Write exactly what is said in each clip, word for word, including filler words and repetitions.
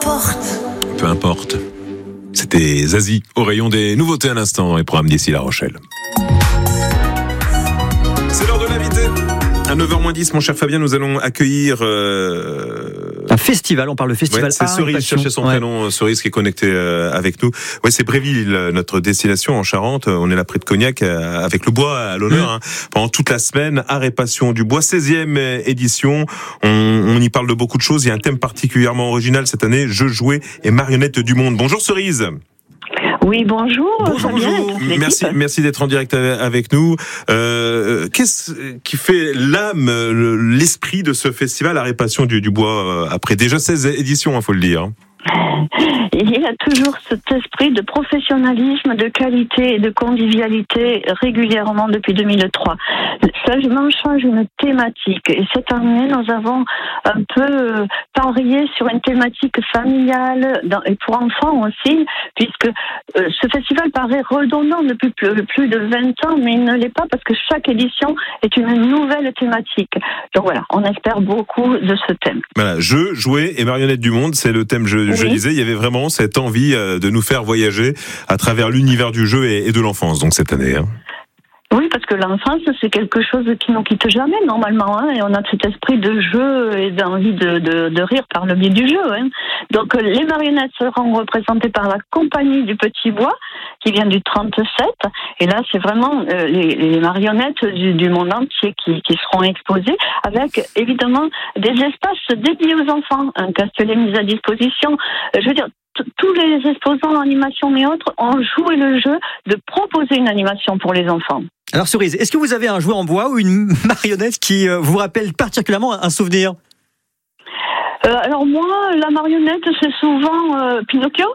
importe. Peu importe. C'était Zazie au rayon des nouveautés à l'instant dans les programmes d'ici La Rochelle. C'est l'heure de l'invité. À neuf heures moins dix, mon cher Fabien, nous allons accueillir... Euh... Un festival, on parle de festival. Ouais, c'est Cerise, cherchez son ouais. prénom, Cerise qui est connecté euh, avec nous. Ouais, c'est Bréville, notre destination en Charente. On est là près de Cognac, euh, avec le bois à l'honneur. Mmh. Hein. Pendant toute la semaine, art et passion du bois, seizième édition. On, on y parle de beaucoup de choses. Il y a un thème particulièrement original cette année, jeux, jouets et marionnettes du monde. Bonjour Cerise. Oui, bonjour. Bonjour, bonjour. Merci, merci d'être en direct avec nous. Euh, qu'est-ce qui fait l'âme, l'esprit de ce festival Art et Passion du, du bois après déjà seize éditions, il faut le dire. Il y a toujours cet esprit de professionnalisme, de qualité et de convivialité régulièrement depuis deux mille trois. Seulement change une thématique. Et cette année, nous avons un peu parié sur une thématique familiale et pour enfants aussi, puisque ce festival paraît redondant depuis plus de vingt ans, mais il ne l'est pas parce que chaque édition est une nouvelle thématique. Donc voilà, on espère beaucoup de ce thème. Voilà, jeux, jouets et marionnettes du monde, c'est le thème, je, oui. je disais, il y avait vraiment cette envie de nous faire voyager à travers l'univers du jeu et de l'enfance, donc cette année. Hein. Oui, parce que l'enfance, c'est quelque chose qui nous quitte jamais, normalement, hein, et on a cet esprit de jeu et d'envie de, de, de rire par le biais du jeu. Hein. Donc, les marionnettes seront représentées par la Compagnie du Petit Bois, qui vient du trente-sept, et là, c'est vraiment euh, les, les marionnettes du, du monde entier qui, qui seront exposées, avec, évidemment, des espaces dédiés aux enfants, un castelet mis à disposition, euh, je veux dire, tous les exposants en animation et autres ont joué le jeu de proposer une animation pour les enfants. Alors Cerise, est-ce que vous avez un jouet en bois ou une marionnette qui vous rappelle particulièrement un souvenir ? Euh, alors moi, la marionnette, c'est souvent euh, Pinocchio,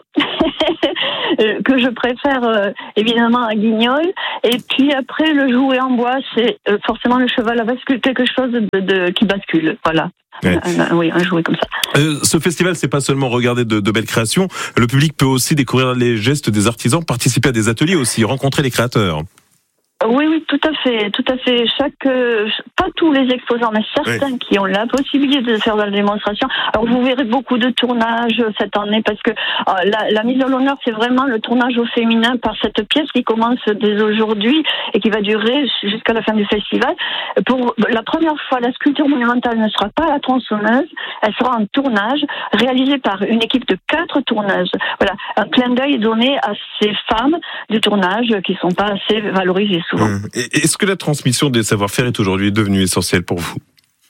que je préfère euh, évidemment à Guignol. Et puis après, le jouet en bois, c'est euh, forcément le cheval à bascule, quelque chose de, de, qui bascule, voilà. Ouais. Un, oui, un jouet comme ça. Euh, ce festival, c'est pas seulement regarder de, de belles créations. Le public peut aussi découvrir les gestes des artisans, participer à des ateliers aussi, rencontrer les créateurs. Oui, oui, tout à fait, tout à fait. Chaque, euh, pas tous les exposants, mais certains oui. qui ont la possibilité de faire de la démonstration. Alors vous verrez beaucoup de tournages cette année parce que euh, la, la mise à l'honneur, c'est vraiment le tournage au féminin par cette pièce qui commence dès aujourd'hui et qui va durer jusqu'à la fin du festival. Pour la première fois, la sculpture monumentale ne sera pas à la tronçonneuse, elle sera en tournage réalisé par une équipe de quatre tourneuses. Voilà, un clin d'œil donné à ces femmes du tournage qui sont pas assez valorisées. Souvent. Est-ce que la transmission des savoir-faire est aujourd'hui devenue essentielle pour vous ?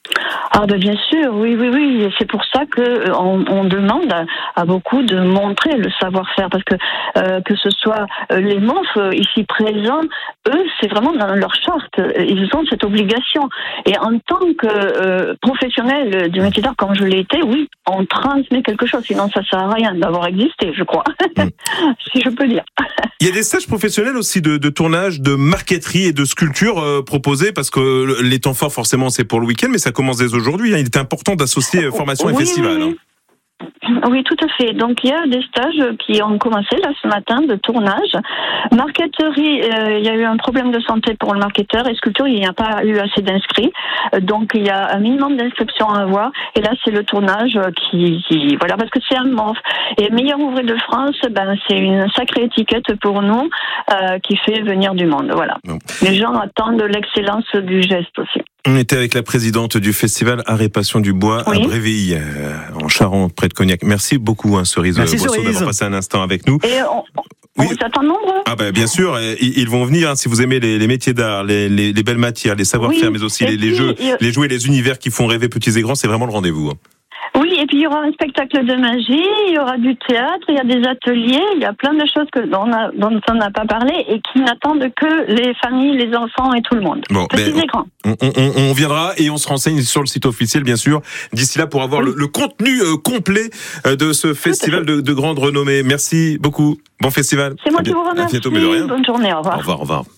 Ah ben bien sûr, oui, oui, oui. C'est pour ça que on, on demande à, à beaucoup de montrer le savoir-faire, parce que euh, que ce soit les M O F ici présents, eux, c'est vraiment dans leur charte. Ils ont cette obligation. Et en tant que euh, professionnel du métier d'art, comme je l'ai été, oui, on transmet quelque chose. Sinon, ça sert à rien d'avoir existé, je crois, mmh. si je peux dire. Il y a des stages professionnels aussi de, de tournage, de marqueterie et de sculpture euh, proposés, parce que les temps forts, forcément, c'est pour le week-end, mais ça commence dès aujourd'hui. Hein. Il est important d'associer formation oui, et festival. Oui, oui. Hein. Oui, tout à fait. Donc, il y a des stages qui ont commencé là ce matin de tournage. Marqueterie, euh, il y a eu un problème de santé pour le marketeur et sculpture, il n'y a pas eu assez d'inscrits. Donc, il y a un minimum d'inscriptions à avoir. Et là, c'est le tournage qui, qui voilà, parce que c'est un M O F. Et meilleur ouvrier de France, ben, c'est une sacrée étiquette pour nous euh, qui fait venir du monde. Voilà. Non. Les gens attendent l'excellence du geste aussi. On était avec la présidente du festival Art et Passion du Bois oui. à Bréville, euh, en Charente, près de Cognac. Merci beaucoup, hein, Cerise Merci, Boisseau, Cerise. d'avoir passé un instant avec nous. Et on, on oui. vous attend nombreux. Ah ben bien sûr, ils, ils vont venir. Hein, si vous aimez les, les métiers d'art, les, les, les belles matières, les savoir-faire, oui. mais aussi les, les jeux, euh... les jouets, les univers qui font rêver petits et grands, c'est vraiment le rendez-vous. Hein. Oui, et puis il y aura un spectacle de magie, il y aura du théâtre, il y a des ateliers, il y a plein de choses que on a, dont on n'a pas parlé et qui n'attendent que les familles, les enfants et tout le monde. Bon, petits ben, et grands. On, on, on viendra et on se renseigne sur le site officiel, bien sûr, d'ici là pour avoir oui. le, le contenu euh, complet euh, de ce festival de, de grande renommée. Merci beaucoup. Bon festival. C'est moi qui vous remercie. À bientôt, mais de rien. Bonne journée, au revoir. Au revoir, au revoir.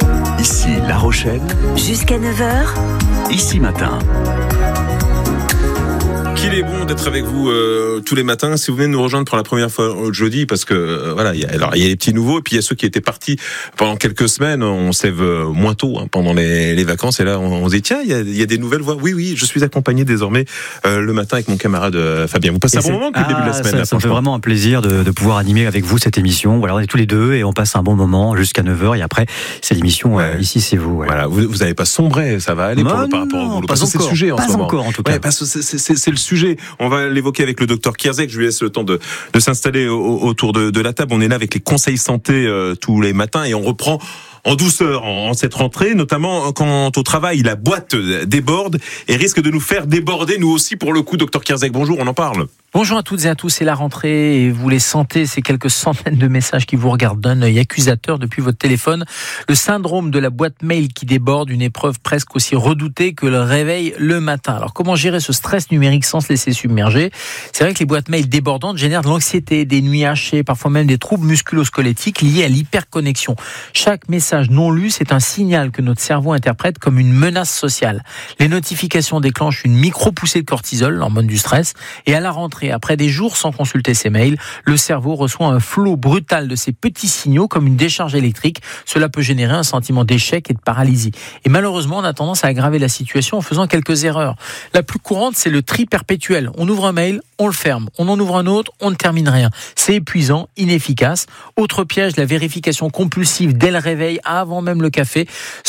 Ici La Rochelle. Jusqu'à neuf heures. Ici Matin. Qu'il est il est bon d'être avec vous euh, tous les matins. Si vous venez nous rejoindre pour la première fois jeudi, parce que euh, voilà, il y a, alors il y a les petits nouveaux, et puis il y a ceux qui étaient partis pendant quelques semaines. On se lève euh, moins tôt hein, pendant les, les vacances, et là on, on se dit tiens, il y a, il y a des nouvelles voix. Oui, oui, je suis accompagné désormais euh, le matin avec mon camarade euh, Fabien. Vous passez et un bon moment depuis ah, le début de la semaine. Ça, là, ça me fait vraiment un plaisir de, de pouvoir animer avec vous cette émission. Voilà, on est tous les deux et on passe un bon moment jusqu'à neuf heures, et après c'est l'émission ouais. euh, Ici c'est vous. Ouais. Voilà, vous vous avez pas sombré, ça va aller pour, non, par rapport non, au boulot. Pas parce encore, que c'est le sujet en pas ce moment. encore en tout cas. Ouais, parce que c'est, c'est, c'est, c'est le sujet. On va l'évoquer avec le docteur Kierzek. Je lui laisse le temps de, de s'installer au, autour de, de la table. On est là avec les conseils santé euh, tous les matins et on reprend en douceur en, en cette rentrée, notamment quand au travail la boîte déborde et risque de nous faire déborder nous aussi pour le coup. Docteur Kierzek, bonjour, on en parle. Bonjour à toutes et à tous, c'est la rentrée et vous les sentez, ces quelques centaines de messages qui vous regardent d'un œil accusateur depuis votre téléphone. Le syndrome de la boîte mail qui déborde, une épreuve presque aussi redoutée que le réveil le matin. Alors comment gérer ce stress numérique sans se laisser submerger ? C'est vrai que les boîtes mail débordantes génèrent de l'anxiété, des nuits hachées, parfois même des troubles musculo-squelettiques liés à l'hyperconnexion. Chaque message non lu, c'est un signal que notre cerveau interprète comme une menace sociale. Les notifications déclenchent une micro-poussée de cortisol, l'hormone du stress, et à la rentrée, après des jours sans consulter ses mails, le cerveau reçoit un flot brutal de ces petits signaux comme une décharge électrique. Cela peut générer un sentiment d'échec et de paralysie. Et malheureusement, on a tendance à aggraver la situation en faisant quelques erreurs. La plus courante, c'est le tri perpétuel. On ouvre un mail, on le ferme. On en ouvre un autre, on ne termine rien. C'est épuisant, inefficace. Autre piège, la vérification compulsive dès le réveil, avant même le café.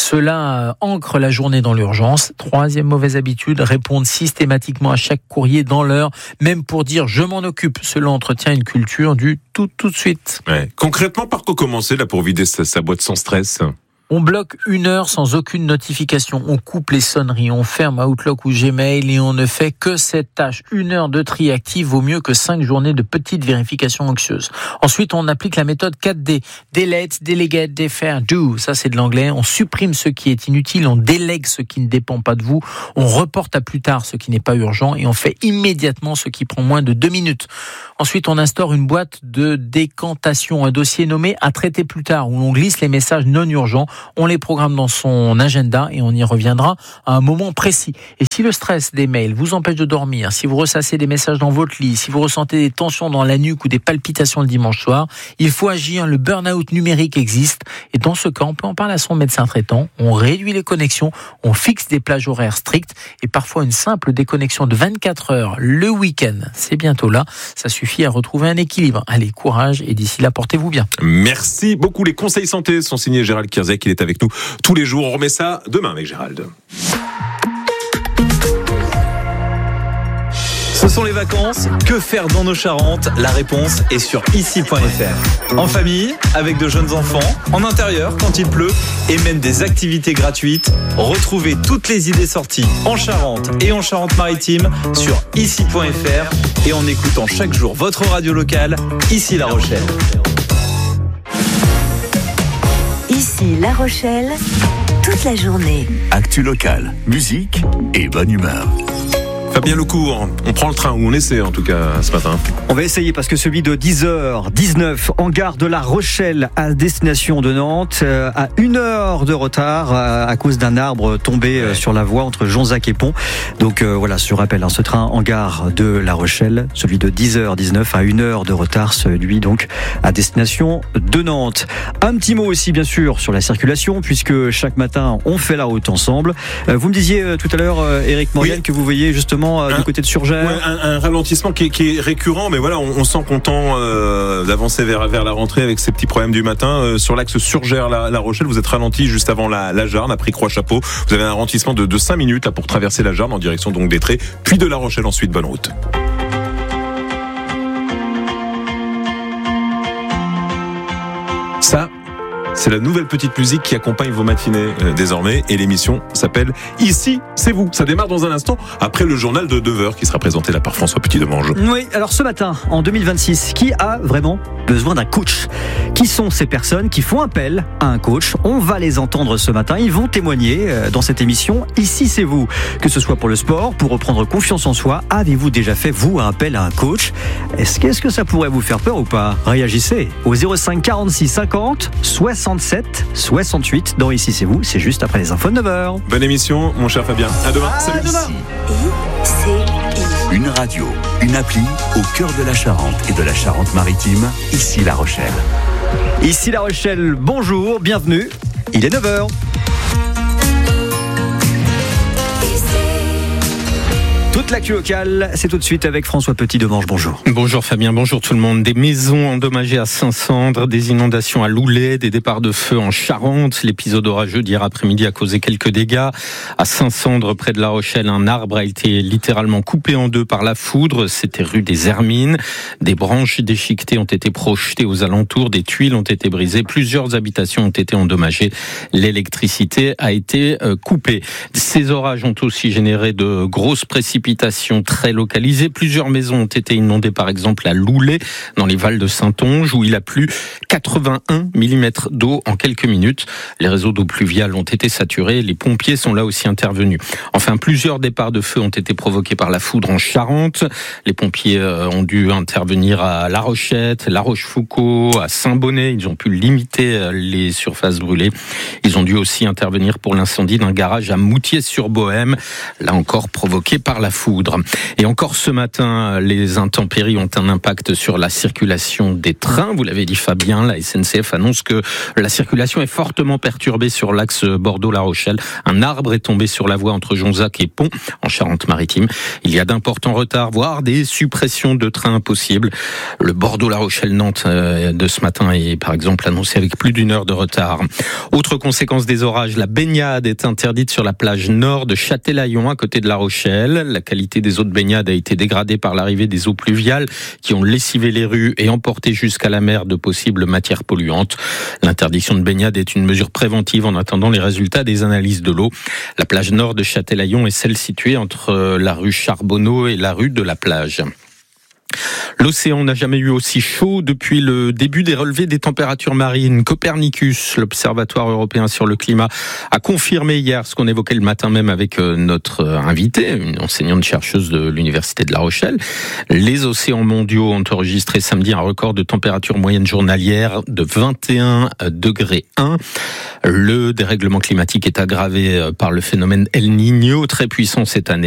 Cela ancre la journée dans l'urgence. Troisième mauvaise habitude, répondre systématiquement à chaque courrier dans l'heure, même pour dire je m'en occupe. Cela entretient une culture du tout tout de suite. Ouais. Concrètement, par quoi commencer là pour vider sa, sa boîte sans stress ? On bloque une heure sans aucune notification. On coupe les sonneries, on ferme Outlook ou Gmail et on ne fait que cette tâche. Une heure de tri actif vaut mieux que cinq journées de petites vérifications anxieuses. Ensuite, on applique la méthode quatre D. Delete, delegate, defer, do. Ça, c'est de l'anglais. On supprime ce qui est inutile, on délègue ce qui ne dépend pas de vous, on reporte à plus tard ce qui n'est pas urgent et on fait immédiatement ce qui prend moins de deux minutes. Ensuite, on instaure une boîte de décantation, un dossier nommé à traiter plus tard où l'on glisse les messages non urgents. On les programme dans son agenda et on y reviendra à un moment précis. Et si le stress des mails vous empêche de dormir, si vous ressassez des messages dans votre lit, si vous ressentez des tensions dans la nuque ou des palpitations le dimanche soir, il faut agir. Le burn-out numérique existe et dans ce cas, on peut en parler à son médecin traitant. On réduit les connexions, on fixe des plages horaires strictes et parfois une simple déconnexion de vingt-quatre heures le week-end. C'est bientôt là. Ça suffit à retrouver un équilibre. Allez, courage et d'ici là, portez-vous bien. Merci beaucoup. Les conseils santé sont signés Gérald Kierzek. Il est avec nous tous les jours. On remet ça demain avec Gérald. Ce sont les vacances. Que faire dans nos Charentes ? La réponse est sur ici point f r. En famille, avec de jeunes enfants, en intérieur quand il pleut et même des activités gratuites. Retrouvez toutes les idées sorties en Charente et en Charente-Maritime sur ici point f r et en écoutant chaque jour votre radio locale, Ici La Rochelle. Ici La Rochelle, toute la journée. Actu locale, musique et bonne humeur. Fabien Lecourt, on prend le train, ou on essaie en tout cas ce matin. On va essayer parce que celui de dix heures dix-neuf en gare de La Rochelle à destination de Nantes euh, a une heure de retard euh, à cause d'un arbre tombé euh, sur la voie entre Jonzac et Pont. Donc euh, voilà, je rappelle, hein, ce train en gare de La Rochelle, celui de dix heures dix-neuf a une heure de retard, celui donc à destination de Nantes. Un petit mot aussi bien sûr sur la circulation puisque chaque matin on fait la route ensemble. Euh, vous me disiez euh, tout à l'heure, euh, Eric Morgan, oui, que vous voyez justement Un, du côté de Surgères. Ouais, un, un ralentissement qui est, qui est récurrent, mais voilà, on, on sent content euh, d'avancer vers, vers la rentrée avec ces petits problèmes du matin. Euh, sur l'axe Surgères-La La Rochelle, vous êtes ralenti juste avant la, la Jarne, après Croix-Chapeau. Vous avez un ralentissement de, de cinq minutes là, pour traverser la Jarne en direction donc d'Étré, puis de La Rochelle ensuite. Bonne route. Ça, c'est la nouvelle petite musique qui accompagne vos matinées euh, désormais et l'émission s'appelle Ici, c'est vous. Ça démarre dans un instant après le journal de deux heures qui sera présenté là par François Petit-Demange. Oui, alors ce matin, en deux mille vingt-six, qui a vraiment besoin d'un coach ? Qui sont ces personnes qui font appel à un coach ? On va les entendre ce matin, ils vont témoigner dans cette émission Ici, c'est vous. Que ce soit pour le sport, pour reprendre confiance en soi, avez-vous déjà fait, vous, un appel à un coach ? Est-ce que, est-ce que ça pourrait vous faire peur ou pas ? Réagissez au zéro cinq quarante-six cinquante soixante-sept soixante-huit dans Ici, c'est vous. C'est juste après les infos de neuf heures. Bonne émission, mon cher Fabien. À demain. À Salut. demain. I C I. Une radio, une appli au cœur de la Charente et de la Charente-Maritime, ici La Rochelle. Ici La Rochelle, bonjour, bienvenue, il est neuf heures. Toute l'actu locale, c'est tout de suite avec François Petit-Demange, bonjour. Bonjour Fabien, bonjour tout le monde. Des maisons endommagées à Saint-Sandre, des inondations à Loulay, des départs de feu en Charente. L'épisode orageux d'hier après-midi a causé quelques dégâts. À Saint-Sandre, près de La Rochelle, un arbre a été littéralement coupé en deux par la foudre. C'était rue des Hermines. Des branches déchiquetées ont été projetées aux alentours, des tuiles ont été brisées, plusieurs habitations ont été endommagées. L'électricité a été coupée. Ces orages ont aussi généré de grosses précipitations très localisées. Plusieurs maisons ont été inondées, par exemple à Loulay, dans les Vals de Saintonge, où il a plu quatre-vingt-un millimètres d'eau en quelques minutes. Les réseaux d'eau pluviale ont été saturés. Les pompiers sont là aussi intervenus. Enfin, plusieurs départs de feu ont été provoqués par la foudre en Charente. Les pompiers ont dû intervenir à La Rochette, La Rochefoucauld, à Saint-Bonnet. Ils ont pu limiter les surfaces brûlées. Ils ont dû aussi intervenir pour l'incendie d'un garage à Moutier-sur-Bohème, là encore provoqué par la foudre. Et encore ce matin, les intempéries ont un impact sur la circulation des trains. Vous l'avez dit Fabien, la S N C F annonce que la circulation est fortement perturbée sur l'axe Bordeaux-La Rochelle. Un arbre est tombé sur la voie entre Jonzac et Pont, en Charente-Maritime. Il y a d'importants retards, voire des suppressions de trains possibles. Le Bordeaux-La Rochelle-Nantes de ce matin est par exemple annoncé avec plus d'une heure de retard. Autre conséquence des orages, la baignade est interdite sur la plage nord de Châtelaillon, à côté de La Rochelle. La qualité des eaux de baignade a été dégradée par l'arrivée des eaux pluviales qui ont lessivé les rues et emporté jusqu'à la mer de possibles matières polluantes. L'interdiction de baignade est une mesure préventive en attendant les résultats des analyses de l'eau. La plage nord de Châtelaillon est celle située entre la rue Charbonneau et la rue de la Plage. L'océan n'a jamais eu aussi chaud depuis le début des relevés des températures marines. Copernicus, l'Observatoire européen sur le climat, a confirmé hier ce qu'on évoquait le matin même avec notre invitée, une enseignante chercheuse de l'Université de La Rochelle. Les océans mondiaux ont enregistré samedi un record de température moyenne journalière de vingt et un degrés un. Le dérèglement climatique est aggravé par le phénomène El Niño, très puissant cette année.